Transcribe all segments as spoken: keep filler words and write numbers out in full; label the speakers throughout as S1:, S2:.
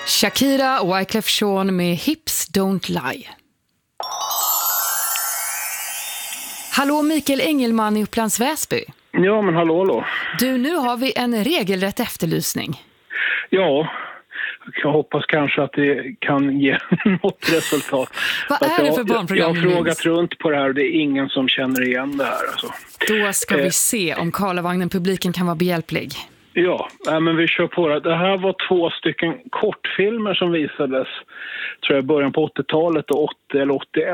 S1: Shakira och Wyclef Jean med Hips Don't Lie. Hallå Mikael Engelman i Upplands Väsby.
S2: Ja, men hallå, hallå.
S1: Du, nu har vi en regelrätt efterlysning.
S2: Ja, jag hoppas kanske att det kan ge något resultat.
S1: Vad är det för barnprogram?
S2: Jag, jag har frågat runt på det här och det är ingen som känner igen det här. Alltså.
S1: Då ska eh. vi se om Karlavagnen-publiken kan vara behjälplig.
S2: Ja, men vi kör på det. Det här var två stycken kortfilmer som visades, tror jag, i början på åttiotalet och åttio eller åttioett.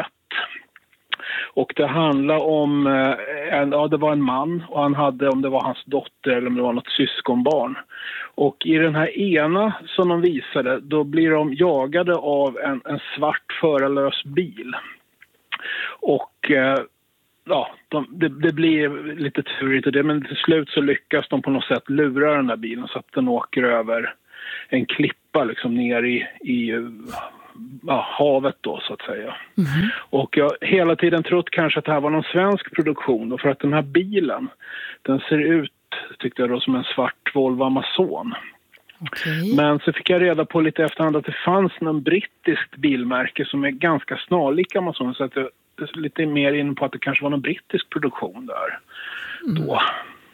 S2: Och det handlar om, en, ja det var en man och han hade, om det var hans dotter eller om det var något syskonbarn. Och i den här ena som de visade, då blir de jagade av en, en svart förarlös bil. Och ja, de, det, det blir lite turigt och det, men till slut så lyckas de på något sätt lura den där bilen så att den åker över en klippa liksom ner i, i ja, havet då så att säga. Mm-hmm. Och jag har hela tiden trott kanske att det här var någon svensk produktion då, för att den här bilen, den ser ut, tyckte jag då, som en svart Volvo Amazon. Okay. Men så fick jag reda på lite efterhand att det fanns någon brittiskt bilmärke som är ganska snarlik Amazon, så att jag är lite mer in på att det kanske var någon brittisk produktion där då. Mm.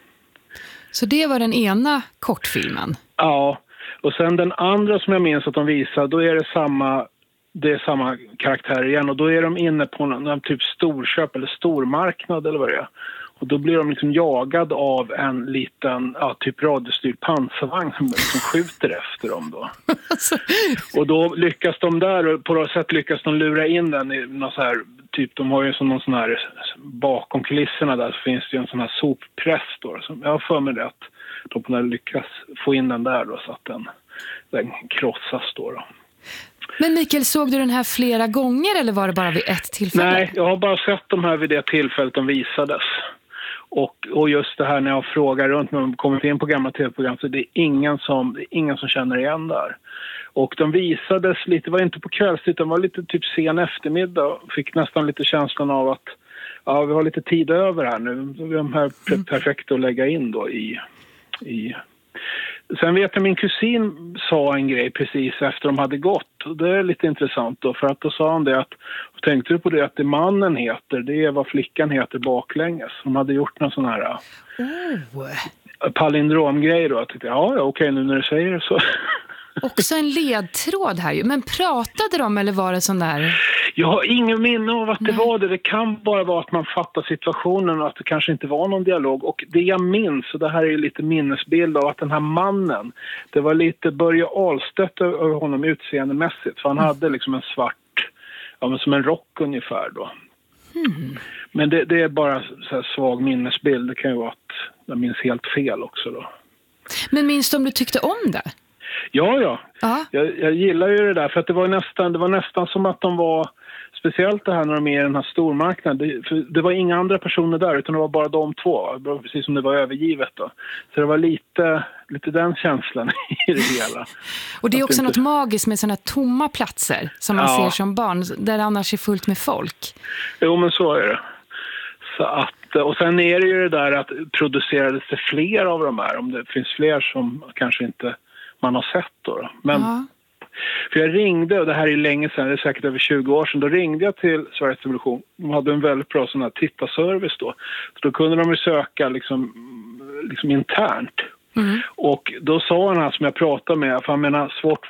S1: Så det var den ena kortfilmen?
S2: Ja, och sen den andra som jag minns att de visar, då är det samma, det är samma karaktär igen och då är de inne på någon, någon typ storköp eller stormarknad eller vad det är. Och då blir de liksom jagad av en liten, ja, typ radiostyrd pansarvagn som liksom skjuter efter dem då. Och då lyckas de där, och på något sätt lyckas de lura in den i någon så här, typ de har ju som någon sån här, bakom kulisserna där så finns det ju en sån här soppress då. Så jag har för mig det att de på lyckas få in den där då så att den, den krossas då då.
S1: Men Mikael, såg du den här flera gånger eller var det bara vid ett tillfälle?
S2: Nej, jag har bara sett de här vid det tillfället de visades. Och, och just det här när jag frågar runt när de kommit in på gamla tv-program så det är ingen som, det är ingen som känner igen där. Och de visades lite, var inte på kvällstid, de var lite typ sen eftermiddag. Fick nästan lite känslan av att ja, vi har lite tid över här nu. Vi är de här perfekta att lägga in då i... i. Sen vet jag min kusin sa en grej precis efter de hade gått. Och det är lite intressant då, för att då sa han det att, tänkte du på det att det mannen heter, det är vad flickan heter baklänges. De hade gjort någon sån här oh. palindromgrej då. Jag tyckte, ja, ja okej nu när du säger det så.
S1: Också en ledtråd här ju. Men pratade de eller var det sån där?
S2: Jag har ingen minne av att det Nej. var det. Det kan bara vara att man fattar situationen och att det kanske inte var någon dialog. Och det jag minns, och det här är ju lite minnesbild av att den här mannen, det var lite Börje Ahlstedt över honom utseendemässigt. För han mm. hade liksom en svart, ja men som en rock ungefär då. Mm. Men det, det är bara så här svag minnesbild. Det kan ju vara att jag minns helt fel också då.
S1: Men minns du om du tyckte om det?
S2: Ja, ja. Jag, jag gillar ju det där för att det var nästan, det var nästan som att de var, speciellt det här när de är i den här stormarknaden, det, för det var inga andra personer där utan det var bara de två, precis som det var övergivet då. Så det var lite, lite den känslan i det hela.
S1: Och det är också
S2: inte...
S1: något magiskt med sådana tomma platser som man ja. ser som barn, där det annars är fullt med folk.
S2: Jo, men så är det. Så att, och sen är det ju det där att producerades det fler av de här, om det finns fler som kanske inte man har sett då. då. Men, ja. För jag ringde, och det här är länge sedan, det är säkert över tjugo år sedan, då ringde jag till Sveriges Television. De hade en väldigt bra sån här tittarservice då. Så då kunde de ju söka liksom, liksom internt. Mm. Och då sa han här som jag pratade med, för jag menar svårt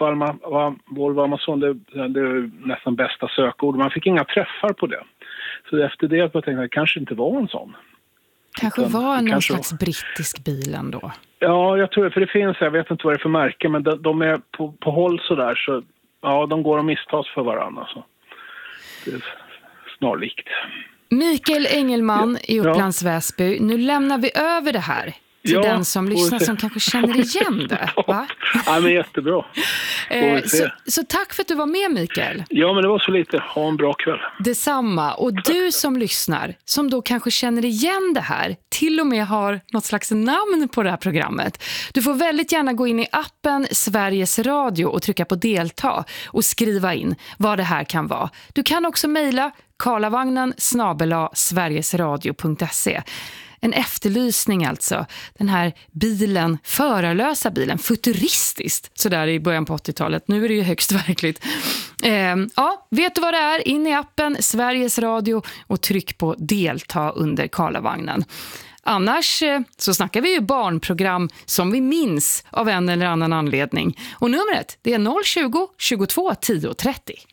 S2: Volvo Amazon, det, det är nästan bästa sökord. Man fick inga träffar på det. Så efter det jag tänkte jag att det kanske inte var en sån.
S1: Kanske Utan, var någon kanske slags var. brittisk bil ändå.
S2: Ja, jag tror det, för det finns, jag vet inte vad det är för märke, men de, de är på, på håll så där, så ja, de går och misstas för varandra. Så. Det är snarlikt.
S1: Mikael Engelman ja. i Upplands Väsby, nu lämnar vi över det här till ja, den som lyssnar som kanske känner igen det. Va?
S2: Ja, men jättebra.
S1: Eh, så, så tack för att du var med, Mikael.
S2: Ja, men det var så lite. Ha en bra kväll.
S1: Detsamma. Och du som lyssnar, som då kanske känner igen det här, till och med har något slags namn på det här programmet. Du får väldigt gärna gå in i appen Sveriges Radio och trycka på delta och skriva in vad det här kan vara. Du kan också mejla karlavagnen snabel-a sverigesradio punkt se. en efterlysning alltså. Den här bilen, förarlösa bilen, futuristiskt sådär i början på åttiotalet. Nu är det ju högst verkligt. Eh, ja, vet du vad det är? In i appen Sveriges Radio och tryck på delta under Karlavagnen. Annars så snackar vi ju barnprogram som vi minns av en eller annan anledning. Och numret det är noll tjugo, tjugotvå, tio trettio.